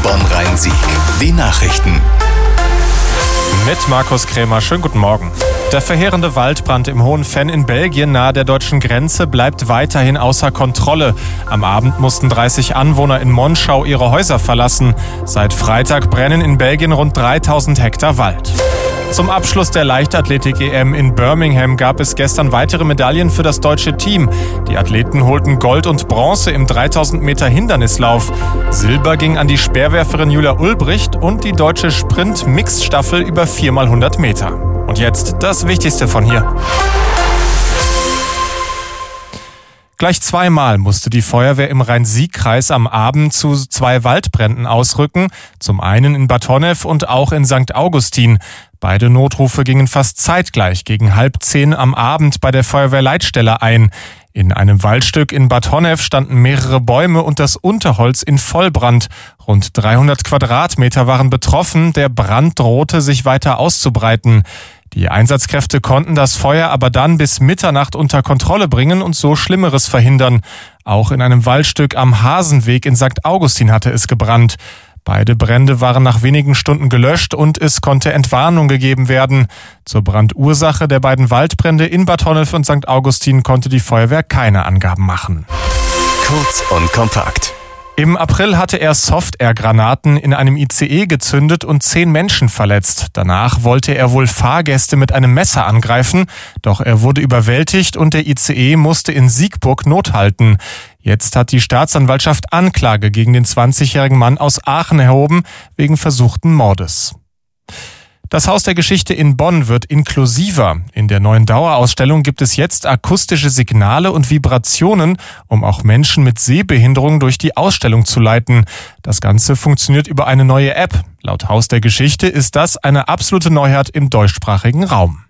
Bonn-Rhein-Sieg. Die Nachrichten. Mit Markus Krämer. Schönen guten Morgen. Der verheerende Waldbrand im Hohen Venn in Belgien nahe der deutschen Grenze bleibt weiterhin außer Kontrolle. Am Abend mussten 30 Anwohner in Monschau ihre Häuser verlassen. Seit Freitag brennen in Belgien rund 3000 Hektar Wald. Zum Abschluss der Leichtathletik-EM in Birmingham gab es gestern weitere Medaillen für das deutsche Team. Die Athleten holten Gold und Bronze im 3000 Meter Hindernislauf. Silber ging an die Speerwerferin Julia Ulbricht und die deutsche Sprint-Mixed-Staffel über 4x100 Meter. Und jetzt das Wichtigste von hier. Gleich zweimal musste die Feuerwehr im Rhein-Sieg-Kreis am Abend zu 2 Waldbränden ausrücken. Zum einen in Bad Honnef und auch in St. Augustin. Beide Notrufe gingen fast zeitgleich gegen 9:30 am Abend bei der Feuerwehrleitstelle ein. In einem Waldstück in Bad Honnef standen mehrere Bäume und das Unterholz in Vollbrand. Rund 300 Quadratmeter waren betroffen. Der Brand drohte sich weiter auszubreiten. Die Einsatzkräfte konnten das Feuer aber dann bis Mitternacht unter Kontrolle bringen und so Schlimmeres verhindern. Auch in einem Waldstück am Hasenweg in St. Augustin hatte es gebrannt. Beide Brände waren nach wenigen Stunden gelöscht und es konnte Entwarnung gegeben werden. Zur Brandursache der beiden Waldbrände in Bad Honnef und St. Augustin konnte die Feuerwehr keine Angaben machen. Kurz und kompakt. Im April hatte er Soft-Air-Granaten in einem ICE gezündet und 10 Menschen verletzt. Danach wollte er wohl Fahrgäste mit einem Messer angreifen, doch er wurde überwältigt und der ICE musste in Siegburg Not halten. Jetzt hat die Staatsanwaltschaft Anklage gegen den 20-jährigen Mann aus Aachen erhoben, wegen versuchten Mordes. Das Haus der Geschichte in Bonn wird inklusiver. In der neuen Dauerausstellung gibt es jetzt akustische Signale und Vibrationen, um auch Menschen mit Sehbehinderung durch die Ausstellung zu leiten. Das Ganze funktioniert über eine neue App. Laut Haus der Geschichte ist das eine absolute Neuheit im deutschsprachigen Raum.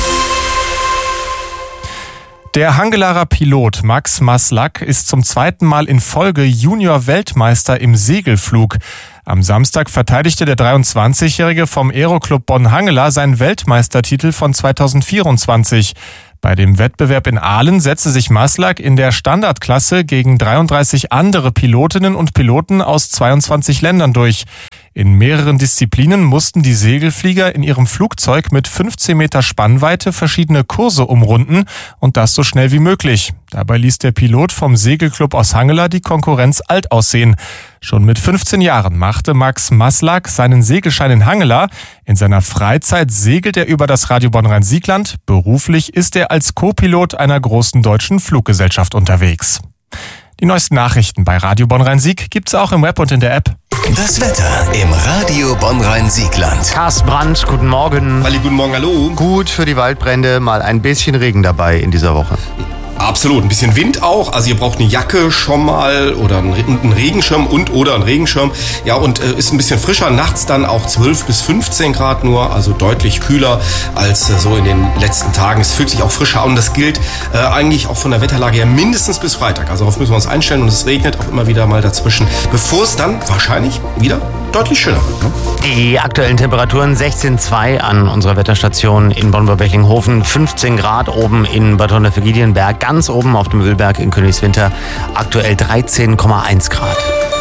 Der Hangelarer Pilot Max Maslak ist zum 2. Mal in Folge Junior-Weltmeister im Segelflug. Am Samstag verteidigte der 23-Jährige vom Aeroclub Bonn-Hangela seinen Weltmeistertitel von 2024. Bei dem Wettbewerb in Aalen setzte sich Maslak in der Standardklasse gegen 33 andere Pilotinnen und Piloten aus 22 Ländern durch. In mehreren Disziplinen mussten die Segelflieger in ihrem Flugzeug mit 15 Meter Spannweite verschiedene Kurse umrunden und das so schnell wie möglich. Dabei ließ der Pilot vom Segelclub aus Hangela die Konkurrenz alt aussehen. Schon mit 15 Jahren machte Max Maslak seinen Segelschein in Hangela. In seiner Freizeit segelt er über das Radio Bonn-Rhein-Siegland. Beruflich ist er als Co-Pilot einer großen deutschen Fluggesellschaft unterwegs. Die neuesten Nachrichten bei Radio Bonn-Rhein-Sieg gibt's auch im Web und in der App. Das Wetter im Radio Bonn-Rhein-Siegland. Carsten Brandt, guten Morgen. Halli, guten Morgen, hallo. Gut für die Waldbrände, mal ein bisschen Regen dabei in dieser Woche. Absolut, ein bisschen Wind auch, also ihr braucht eine Jacke schon mal oder einen Regenschirm oder einen Regenschirm. Ja, und ist ein bisschen frischer, nachts dann auch 12 bis 15 Grad nur, also deutlich kühler als so in den letzten Tagen. Es fühlt sich auch frischer an und das gilt eigentlich auch von der Wetterlage her mindestens bis Freitag. Also darauf müssen wir uns einstellen und es regnet auch immer wieder mal dazwischen, bevor es dann wahrscheinlich wieder deutlich schöner wird. Ne? Die aktuellen Temperaturen 16,2 an unserer Wetterstation in Bonn-Bechinghofen, 15 Grad oben in Bad Honnef-Giedienberg, ganz oben auf dem Mühlberg in Königswinter, aktuell 13,1 Grad.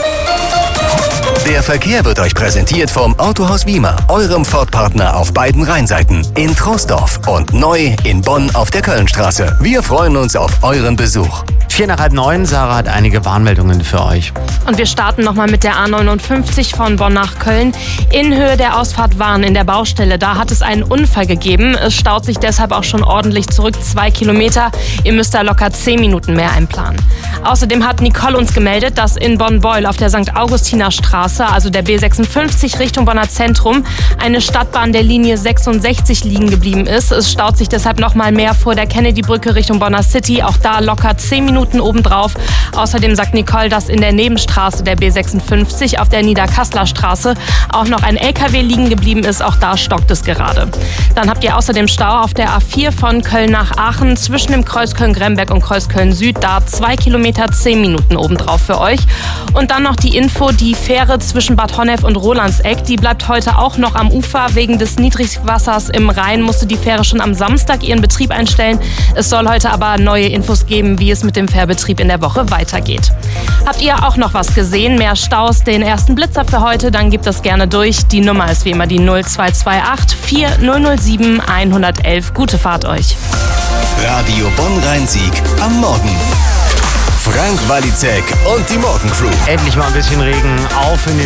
Der Verkehr wird euch präsentiert vom Autohaus Wiemer, eurem Ford-Partner auf beiden Rheinseiten, in Troisdorf und neu in Bonn auf der Kölnstraße. Wir freuen uns auf euren Besuch. 8:45, Sarah hat einige Warnmeldungen für euch. Und wir starten nochmal mit der A59 von Bonn nach Köln. In Höhe der Ausfahrt Warn in der Baustelle, da hat es einen Unfall gegeben. Es staut sich deshalb auch schon ordentlich zurück, 2 Kilometer. Ihr müsst da locker 10 Minuten mehr einplanen. Außerdem hat Nicole uns gemeldet, dass in Bonn-Beul auf der St. Augustiner Straße, also der B56 Richtung Bonner Zentrum, eine Stadtbahn der Linie 66 liegen geblieben ist. Es staut sich deshalb nochmal mehr vor der Kennedy-Brücke Richtung Bonner City. Auch da locker 10 Minuten obendrauf. Außerdem sagt Nicole, dass in der Nebenstraße der B56 auf der Niederkassler Straße auch noch ein LKW liegen geblieben ist. Auch da stockt es gerade. Dann habt ihr außerdem Stau auf der A4 von Köln nach Aachen zwischen dem Kreuz Köln-Gremberg und Kreuz Köln-Süd. Da 2 Kilometer, 10 Minuten obendrauf für euch. Und dann noch die Info, die Fähre zwischen Bad Honnef und Rolandseck, die bleibt heute auch noch am Ufer. Wegen des Niedrigwassers im Rhein musste die Fähre schon am Samstag ihren Betrieb einstellen. Es soll heute aber neue Infos geben, wie es mit dem Fährbetrieb in der Woche weitergeht. Habt ihr auch noch was gesehen? Mehr Staus, den ersten Blitzer für heute? Dann gebt das gerne durch. Die Nummer ist wie immer die 0228 4007 111. Gute Fahrt euch. Radio Bonn-Rhein-Sieg am Morgen. Frank Walizek und die Morgencrew. Endlich mal ein bisschen Regen auf in den